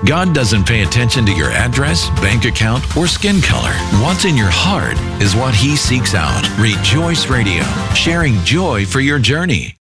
God doesn't pay attention to your address, bank account, or skin color. What's in your heart is what He seeks out. Rejoice Radio, sharing joy for your journey.